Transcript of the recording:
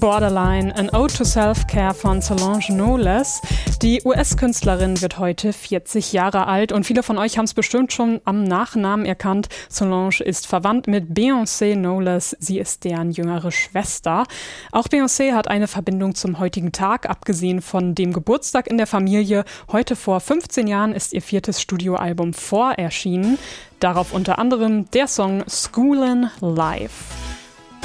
Borderline, an Ode to Self-Care von Solange Knowles. Die US-Künstlerin wird heute 40 Jahre alt und viele von euch haben es bestimmt schon am Nachnamen erkannt. Solange ist verwandt mit Beyoncé Knowles. Sie ist deren jüngere Schwester. Auch Beyoncé hat eine Verbindung zum heutigen Tag, abgesehen von dem Geburtstag in der Familie. Heute vor 15 Jahren ist ihr 4. Studioalbum 4 erschienen. Darauf unter anderem der Song Schoolin' Live.